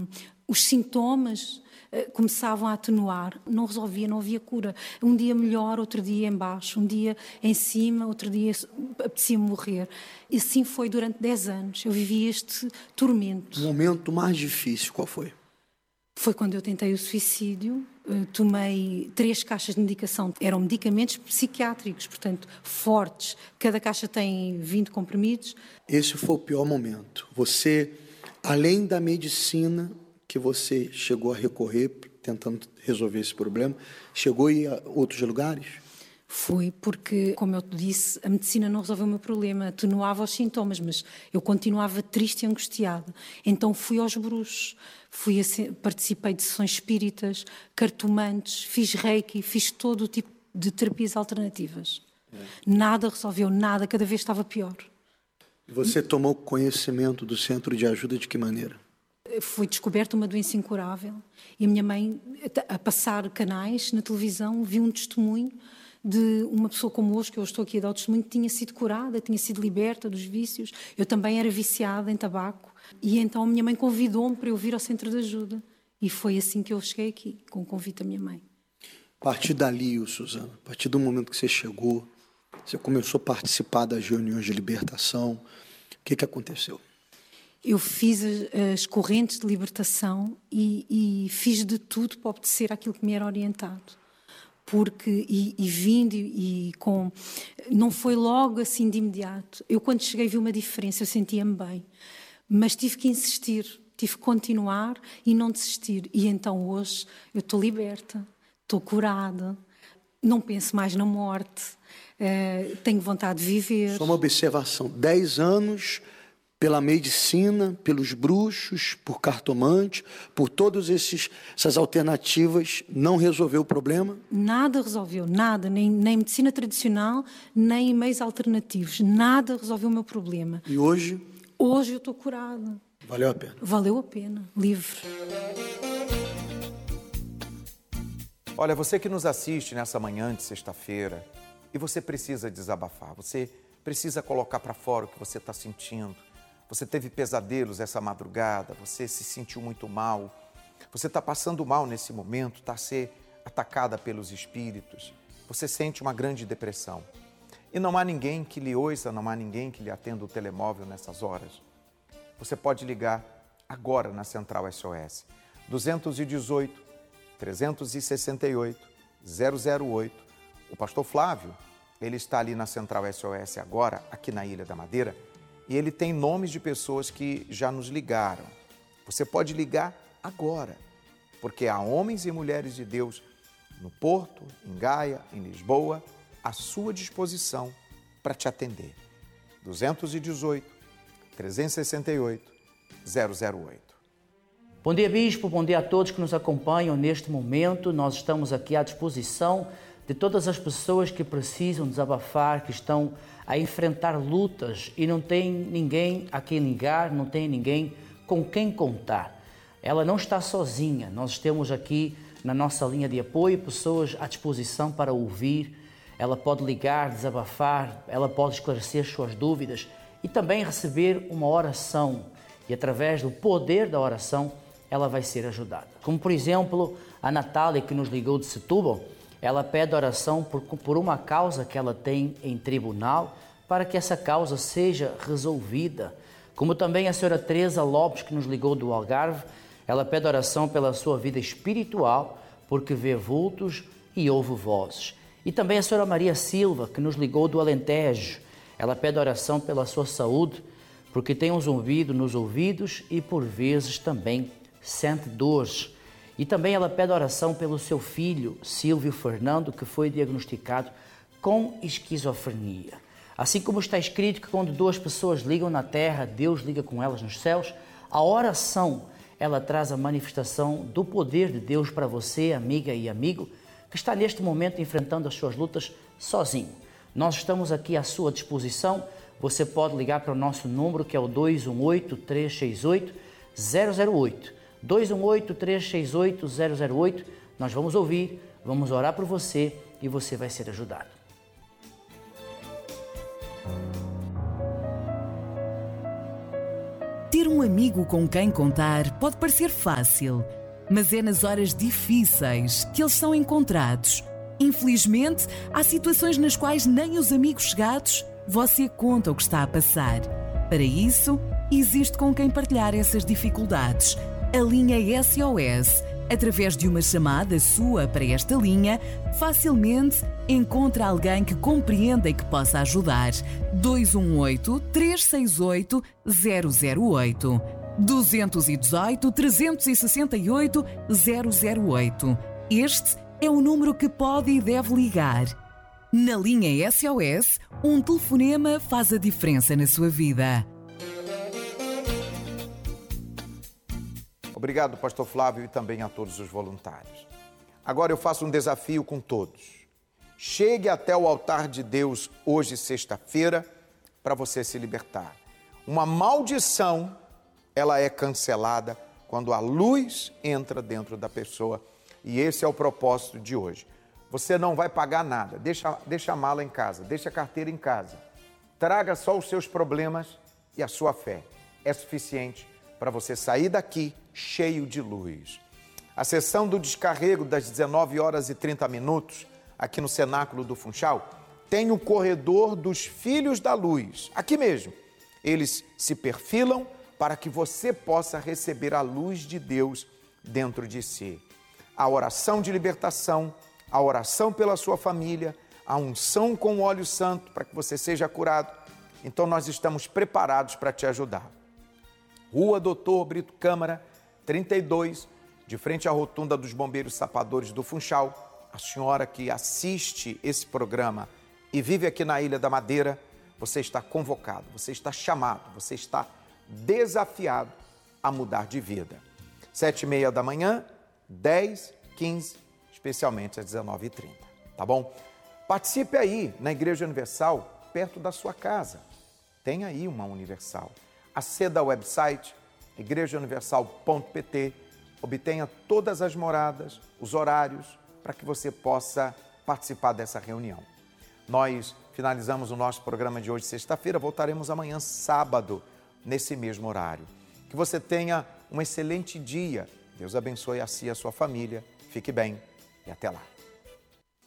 os sintomas começavam a atenuar, não resolvia, não havia cura. Um dia melhor, outro dia em baixo, um dia em cima, outro dia apetecia morrer. E assim foi durante 10 anos. Eu vivi este tormento. O momento mais difícil, qual foi? Foi quando eu tentei o suicídio. Tomei 3 caixas de medicação. Eram medicamentos psiquiátricos, portanto, fortes. Cada caixa tem 20 comprimidos. Esse foi o pior momento. Você, além da medicina que você chegou a recorrer, tentando resolver esse problema, chegou a ir a outros lugares? Fui, porque, como eu te disse, a medicina não resolveu o meu problema, atenuava os sintomas, mas eu continuava triste e angustiada. Então fui aos bruxos, participei de sessões espíritas, cartomantes, fiz reiki, fiz todo o tipo de terapias alternativas. Nada resolveu, nada, cada vez estava pior. E você tomou conhecimento do centro de ajuda de que maneira? Foi descoberta uma doença incurável e a minha mãe, a passar canais na televisão, viu um testemunho de uma pessoa como hoje, que eu estou aqui a dar o testemunho, que tinha sido curada, tinha sido liberta dos vícios. Eu também era viciada em tabaco. E então a minha mãe convidou-me para eu vir ao centro de ajuda. E foi assim que eu cheguei aqui, com o convite da minha mãe. A partir dali, Suzana, a partir do momento que você chegou, você começou a participar das reuniões de libertação, o que aconteceu? Eu fiz as correntes de libertação e fiz de tudo para obedecer àquilo que me era orientado. Porque, vindo e com... Não foi logo assim de imediato. Eu, quando cheguei, vi uma diferença, eu sentia-me bem. Mas tive que insistir, tive que continuar e não desistir. E então hoje eu estou liberta, estou curada, não penso mais na morte, tenho vontade de viver. Só uma observação, 10 anos... pela medicina, pelos bruxos, por cartomante, por todas essas alternativas, não resolveu o problema? Nada resolveu, nada, nem medicina tradicional, nem meios alternativos, nada resolveu o meu problema. E hoje? Hoje eu estou curada. Valeu a pena? Valeu a pena, livre. Olha, você que nos assiste nessa manhã de sexta-feira e você precisa desabafar, você precisa colocar para fora o que você está sentindo. Você teve pesadelos essa madrugada, você se sentiu muito mal, você está passando mal nesse momento, está a ser atacada pelos espíritos, você sente uma grande depressão. E não há ninguém que lhe ouça, não há ninguém que lhe atenda o telemóvel nessas horas. Você pode ligar agora na Central SOS, 218 368 008. O pastor Flávio, ele está ali na Central SOS agora, aqui na Ilha da Madeira, e ele tem nomes de pessoas que já nos ligaram. Você pode ligar agora, porque há homens e mulheres de Deus no Porto, em Gaia, em Lisboa, à sua disposição para te atender. 218 368 008. Bom dia, Bispo. Bom dia a todos que nos acompanham neste momento. Nós estamos aqui à disposição de todas as pessoas que precisam desabafar, que estão a enfrentar lutas e não tem ninguém a quem ligar, não tem ninguém com quem contar. Ela não está sozinha. Nós temos aqui na nossa linha de apoio pessoas à disposição para ouvir. Ela pode ligar, desabafar, ela pode esclarecer suas dúvidas e também receber uma oração. E através do poder da oração, ela vai ser ajudada. Como, por exemplo, a Natália, que nos ligou de Setúbal, ela pede oração por uma causa que ela tem em tribunal, para que essa causa seja resolvida. Como também a senhora Teresa Lopes, que nos ligou do Algarve, ela pede oração pela sua vida espiritual, porque vê vultos e ouve vozes. E também a senhora Maria Silva, que nos ligou do Alentejo, ela pede oração pela sua saúde, porque tem um zumbido nos ouvidos e por vezes também sente dores. E também ela pede oração pelo seu filho, Silvio Fernando, que foi diagnosticado com esquizofrenia. Assim como está escrito que quando 2 pessoas ligam na terra, Deus liga com elas nos céus, a oração, ela traz a manifestação do poder de Deus para você, amiga e amigo, que está neste momento enfrentando as suas lutas sozinho. Nós estamos aqui à sua disposição. Você pode ligar para o nosso número, que é o 218-368-008. 218-368-008. Nós vamos ouvir, vamos orar por você e você vai ser ajudado. Ter um amigo com quem contar pode parecer fácil, mas é nas horas difíceis que eles são encontrados. Infelizmente, há situações nas quais nem os amigos chegados você conta o que está a passar. Para isso, existe com quem partilhar essas dificuldades. A linha SOS. Através de uma chamada sua para esta linha, facilmente encontra alguém que compreenda e que possa ajudar. 218-368-008. 218-368-008. Este é o número que pode e deve ligar. Na linha SOS, um telefonema faz a diferença na sua vida. Obrigado, pastor Flávio, e também a todos os voluntários. Agora eu faço um desafio com todos. Chegue até o altar de Deus hoje, sexta-feira, para você se libertar. Uma maldição, ela é cancelada quando a luz entra dentro da pessoa. E esse é o propósito de hoje. Você não vai pagar nada. Deixa a mala em casa, deixa a carteira em casa. Traga só os seus problemas e a sua fé. É suficiente para você sair daqui cheio de luz. A sessão do descarrego das 19h30, aqui no Cenáculo do Funchal, tem o corredor dos Filhos da Luz, aqui mesmo. Eles se perfilam para que você possa receber a luz de Deus dentro de si. A oração de libertação, a oração pela sua família, a unção com o óleo santo para que você seja curado. Então nós estamos preparados para te ajudar. Rua Doutor Brito Câmara, 32, de frente à rotunda dos Bombeiros Sapadores do Funchal. A senhora que assiste esse programa e vive aqui na Ilha da Madeira, você está convocado, você está chamado, você está desafiado a mudar de vida. 7h30 da manhã, 10, 15, especialmente às 19h30, tá bom? Participe aí na Igreja Universal, perto da sua casa. Tem aí uma Universal. Aceda ao website igrejauniversal.pt, obtenha todas as moradas, os horários, para que você possa participar dessa reunião. Nós finalizamos o nosso programa de hoje, sexta-feira, voltaremos amanhã, sábado, nesse mesmo horário. Que você tenha um excelente dia. Deus abençoe a si e a sua família. Fique bem e até lá.